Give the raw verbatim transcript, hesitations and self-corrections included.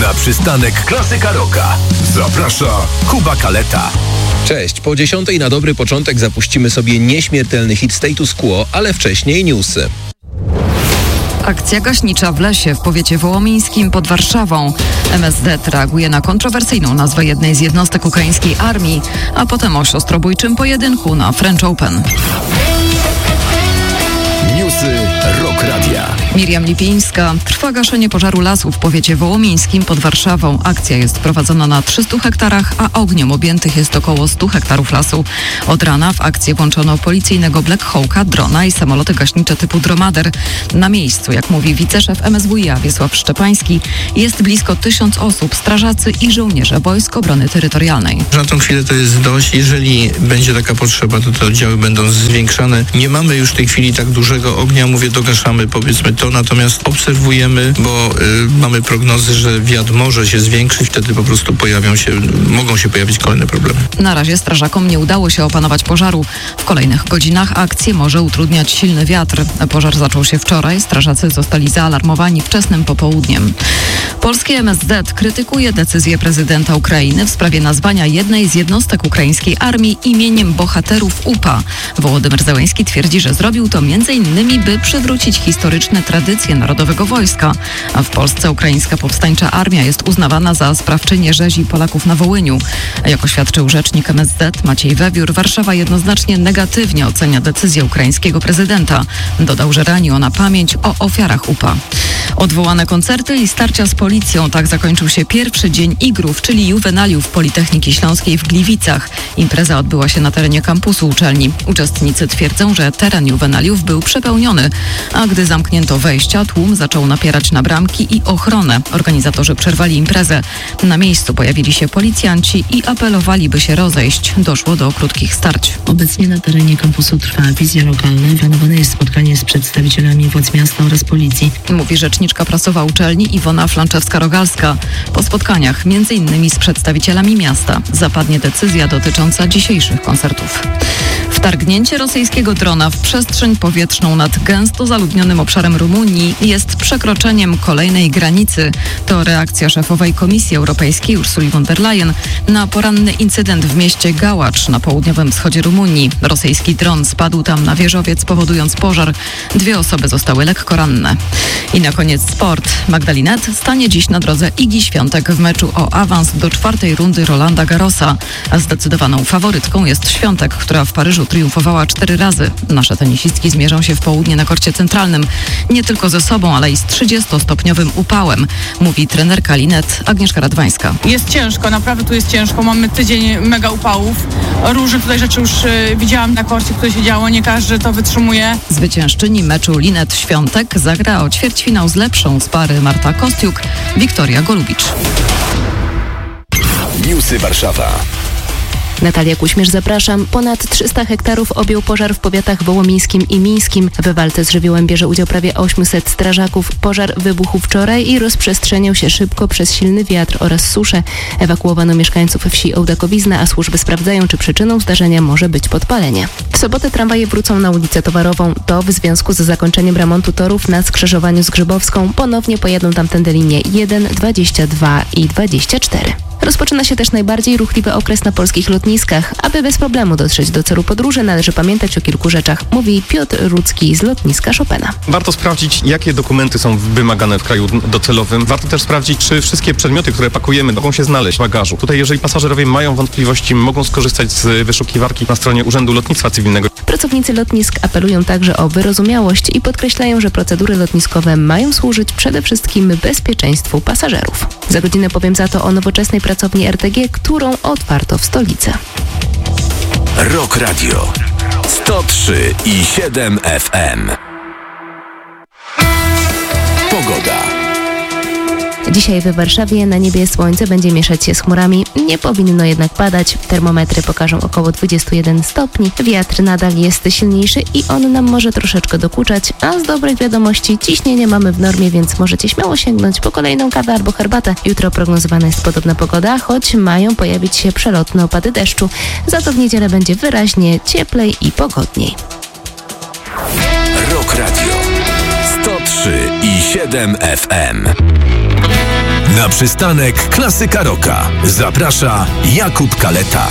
Na przystanek Klasyka Rocka zaprasza Kuba Kaleta. Cześć, po dziesiątej na dobry początek zapuścimy sobie nieśmiertelny hit Status Quo, ale wcześniej newsy. Akcja gaśnicza w lesie w powiecie wołomińskim pod Warszawą. M S Z reaguje na kontrowersyjną nazwę jednej z jednostek ukraińskiej armii, a potem o siostrobójczym pojedynku na French Open. Newsy Rock Radia. Miriam Lipińska. Trwa gaszenie pożaru lasu w powiecie wołomińskim pod Warszawą. Akcja jest prowadzona na trzystu hektarach, a ogniem objętych jest około stu hektarów lasu. Od rana w akcję włączono policyjnego Black Hawka, drona i samoloty gaśnicze typu Dromader. Na miejscu, jak mówi wiceszef M S W i A Wiesław Szczepański, jest blisko tysiąc osób, strażacy i żołnierze Wojsk Obrony Terytorialnej. Na tą chwilę to jest dość. Jeżeli będzie taka potrzeba, to te oddziały będą zwiększane. Nie mamy już w tej chwili tak dużego ognia, mówię, dogaszamy powiedzmy to, natomiast obserwujemy, bo y, mamy prognozy, że wiatr może się zwiększyć, wtedy po prostu pojawią się, mogą się pojawić kolejne problemy. Na razie strażakom nie udało się opanować pożaru. W kolejnych godzinach akcję może utrudniać silny wiatr. Pożar zaczął się wczoraj, strażacy zostali zaalarmowani wczesnym popołudniem. Polskie M S Z krytykuje decyzję prezydenta Ukrainy w sprawie nazwania jednej z jednostek ukraińskiej armii imieniem bohaterów U P A. Wołodymyr Zełenski twierdzi, że zrobił to między innymi, by przywrócić historyczne tradycje Narodowego Wojska. A w Polsce ukraińska powstańcza armia jest uznawana za sprawczynię rzezi Polaków na Wołyniu. Jak oświadczył rzecznik M S Z Maciej Wewiór, Warszawa jednoznacznie negatywnie ocenia decyzję ukraińskiego prezydenta. Dodał, że rani ona pamięć o ofiarach U P A. Odwołane koncerty i starcia z policją. Tak zakończył się pierwszy dzień igrów, czyli juwenaliów Politechniki Śląskiej w Gliwicach. Impreza odbyła się na terenie kampusu uczelni. Uczestnicy twierdzą, że teren juwenaliów był przepełniony, a gdy zamknięto wejścia, tłum zaczął napierać na bramki i ochronę. Organizatorzy przerwali imprezę. Na miejscu pojawili się policjanci i apelowali, by się rozejść. Doszło do krótkich starć. Obecnie na terenie kampusu trwa wizja lokalna. Planowane jest spotkanie z przedstawicielami władz miasta oraz policji. Mówi rzeczniczka prasowa uczelni Iwona Flanczewska-Rogalska. Po spotkaniach, między innymi z przedstawicielami miasta, zapadnie decyzja dotycząca dzisiejszych koncertów. Wtargnięcie rosyjskiego drona w przestrzeń powietrzną nad gęsto zaludnionym obszarem Rumunii jest przekroczeniem kolejnej granicy. To reakcja szefowej Komisji Europejskiej Ursuli von der Leyen na poranny incydent w mieście Gałacz na południowym wschodzie Rumunii. Rosyjski dron spadł tam na wieżowiec, powodując pożar. Dwie osoby zostały lekko ranne. I na koniec sport. Magdalinet stanie dziś na drodze Igi Świątek w meczu o awans do czwartej rundy Rolanda Garrosa. A zdecydowaną faworytką jest Świątek, która w Paryżu triumfowała cztery razy. Nasze tenisistki zmierzą się w południe na korcie centralnym. Nie tylko ze sobą, ale i z trzydziestostopniowym upałem, mówi trenerka Linet Agnieszka Radwańska. Jest ciężko, naprawdę tu jest ciężko. Mamy tydzień mega upałów. Różne tutaj rzeczy już y, widziałam na korcie, które się działo. Nie każdy to wytrzymuje. Zwyciężczyni meczu Linet Świątek zagra o ćwierćfinał z lepszą z pary Marta Kostiuk, Wiktoria Golubicz. Newsy Warszawa. Natalia Kuśmierz, zapraszam. Ponad trzysta hektarów objął pożar w powiatach wołomińskim i mińskim. W walce z żywiołem bierze udział prawie osiemset strażaków. Pożar wybuchł wczoraj i rozprzestrzeniał się szybko przez silny wiatr oraz suszę. Ewakuowano mieszkańców wsi Ołdakowizna, a służby sprawdzają, czy przyczyną zdarzenia może być podpalenie. W sobotę tramwaje wrócą na ulicę Towarową. To w związku z zakończeniem remontu torów na skrzyżowaniu z Grzybowską. Ponownie pojadą tamtędy linie jeden, dwadzieścia dwa i dwadzieścia cztery. Rozpoczyna się też najbardziej ruchliwy okres na polskich lotniskach. Aby bez problemu dotrzeć do celu podróży, należy pamiętać o kilku rzeczach, mówi Piotr Rudzki z lotniska Chopina. Warto sprawdzić, jakie dokumenty są wymagane w kraju docelowym. Warto też sprawdzić, czy wszystkie przedmioty, które pakujemy, mogą się znaleźć w bagażu. Tutaj, jeżeli pasażerowie mają wątpliwości, mogą skorzystać z wyszukiwarki na stronie Urzędu Lotnictwa Cywilnego. Pracownicy lotnisk apelują także o wyrozumiałość i podkreślają, że procedury lotniskowe mają służyć przede wszystkim bezpieczeństwu pasażerów. Za godzinę powiem za to o nowoczesnej pracowni R T G, którą otwarto w stolicy. Rock Radio sto trzy i siedem F M. Pogoda. Dzisiaj we Warszawie na niebie słońce będzie mieszać się z chmurami. Nie powinno jednak padać. Termometry pokażą około dwadzieścia jeden stopni. Wiatr nadal jest silniejszy i on nam może troszeczkę dokuczać. A z dobrych wiadomości ciśnienie mamy w normie, więc możecie śmiało sięgnąć po kolejną kawę albo herbatę. Jutro prognozowana jest podobna pogoda, choć mają pojawić się przelotne opady deszczu. Za to w niedzielę będzie wyraźnie cieplej i pogodniej. Rock Radio sto trzy i siedem F M. Na przystanek Klasyka Rocka zaprasza Jakub Kaleta.